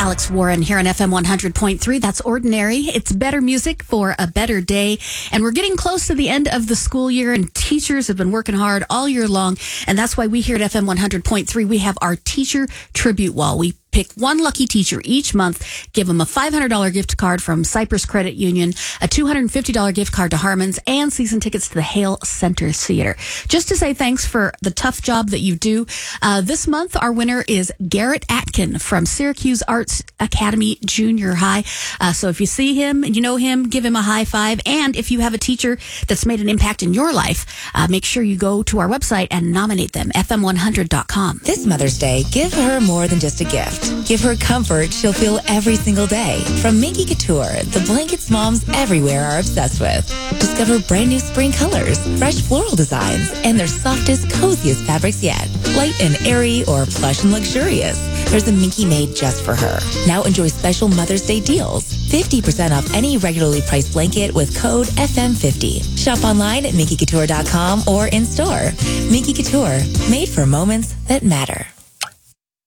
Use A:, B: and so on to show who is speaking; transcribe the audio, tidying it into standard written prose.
A: Alex Warren here on FM 100.3. That's Ordinary. It's better music for a better day. And we're getting close to the end of the school year, and teachers have been working hard all year long. And that's why we here at FM 100.3, we have our teacher tribute wall. We pick one lucky teacher each month, give them a $500 gift card from Cypress Credit Union, a $250 gift card to Harmon's, and season tickets to the Hale Center Theater. Just to say thanks for the tough job that you do. This month, our winner is Garrett Atkin from Syracuse Arts Academy Junior High. So if you see him and you know him, give him a high five. And if you have a teacher that's made an impact in your life, make sure you go to our website and nominate them, fm100.com.
B: This Mother's Day, give her more than just a gift. Give her comfort she'll feel every single day. From Minky Couture, the blankets moms everywhere are obsessed with. Discover brand new spring colors, fresh floral designs, and their softest, coziest fabrics yet. Light and airy or plush and luxurious, there's a Minky made just for her. Now enjoy special Mother's Day deals. 50% off any regularly priced blanket with code FM50. Shop online at minkycouture.com or in store. Minky Couture, made for moments that matter.